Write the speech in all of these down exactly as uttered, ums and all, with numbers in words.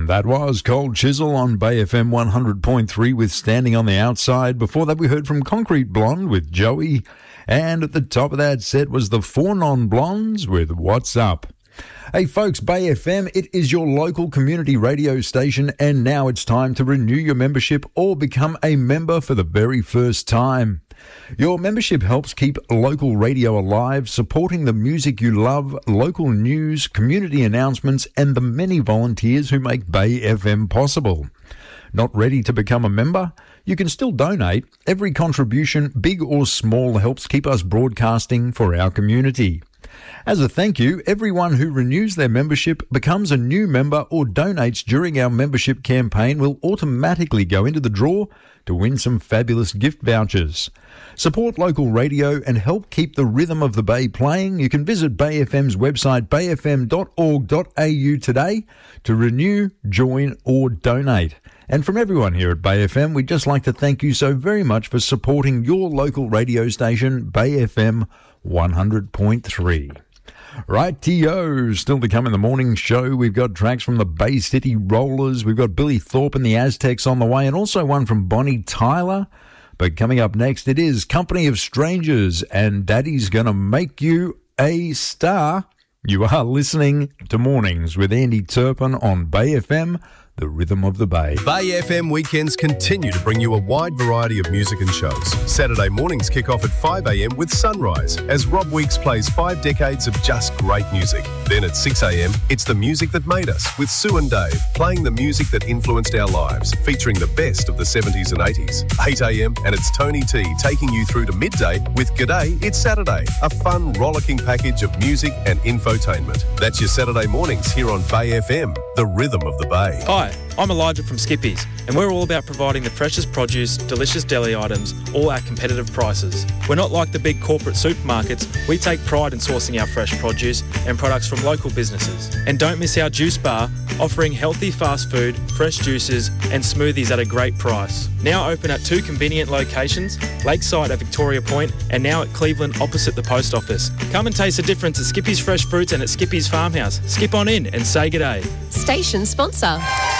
That was Cold Chisel on Bay F M one hundred point three with Standing on the Outside. Before that, we heard from Concrete Blonde with Joey. And at the top of that set was the Four Non-Blondes with What's Up. Hey folks, Bay F M, it is your local community radio station, and now it's time to renew your membership or become a member for the very first time. Your membership helps keep local radio alive, supporting the music you love, local news, community announcements, and the many volunteers who make Bay F M possible. Not ready to become a member? You can still donate. Every contribution, big or small, helps keep us broadcasting for our community. As a thank you, everyone who renews their membership, becomes a new member, or donates during our membership campaign will automatically go into the draw to win some fabulous gift vouchers. Support local radio and help keep the rhythm of the Bay playing. You can visit Bay F M's website, bay f m dot org dot a u today to renew, join or donate. And from everyone here at Bay F M, we'd just like to thank you so very much for supporting your local radio station, Bay F M one hundred point three. Righty-o, still to come in the morning show, we've got tracks from the Bay City Rollers, we've got Billy Thorpe and the Aztecs on the way, and also one from Bonnie Tyler. But coming up next, it is Company of Strangers, and Daddy's Gonna Make You a Star. You are listening to Mornings with Andy Turpin on Bay F M, the rhythm of the Bay. Bay F M weekends continue to bring you a wide variety of music and shows. Saturday mornings kick off at five a m with Sunrise, as Rob Weeks plays five decades of just great music. Then at six a m, it's The Music That Made Us, with Sue and Dave, playing the music that influenced our lives, featuring the best of the seventies and eighties. eight a m, and it's Tony T taking you through to midday with G'day, It's Saturday, a fun, rollicking package of music and infotainment. That's your Saturday mornings here on Bay F M, the rhythm of the Bay. Hi, I'm Elijah from Skippies, and we're all about providing the freshest produce, delicious deli items, all at competitive prices. We're not like the big corporate supermarkets. We take pride in sourcing our fresh produce and products from local businesses. And don't miss our juice bar, offering healthy fast food, fresh juices and smoothies at a great price. Now open at two convenient locations, Lakeside at Victoria Point and now at Cleveland opposite the post office. Come and taste the difference at Skippies Fresh Fruits and at Skippies Farmhouse. Skip on in and say g'day. Station sponsor.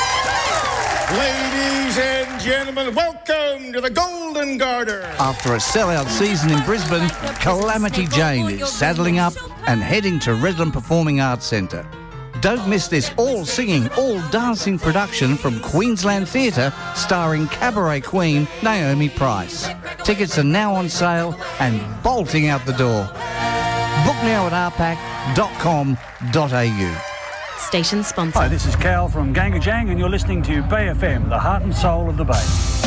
Ladies and gentlemen, welcome to the Golden Garter. After a sellout season in Brisbane, Calamity Jane is saddling up and heading to Redland Performing Arts Centre. Don't miss this all-singing, all-dancing production from Queensland Theatre starring cabaret queen Naomi Price. Tickets are now on sale and bolting out the door. Book now at r pac dot com dot a u. Station sponsor. Hi, this is Cal from Gangajang and you're listening to Bay F M, the heart and soul of the Bay.